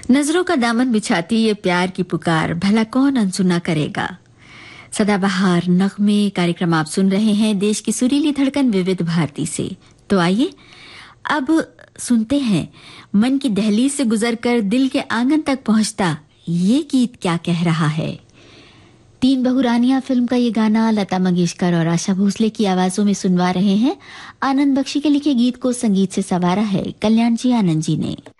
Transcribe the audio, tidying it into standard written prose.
नजरों का दामन बिछाती ये प्यार की पुकार, भला कौन अनसुना करेगा। सदाबहार नगमे कार्यक्रम आप सुन रहे हैं देश की सुरीली धड़कन विविध भारती से। तो आइए अब सुनते हैं मन की दहलीज से गुजरकर दिल के आंगन तक पहुंचता ये गीत क्या कह रहा है। तीन बहुरानियां फिल्म का ये गाना लता मंगेशकर और आशा भोसले की आवाजों में सुनवा रहे हैं। आनंद बख्शी के लिखे गीत को संगीत से संवारा है कल्याण जी आनंद जी ने।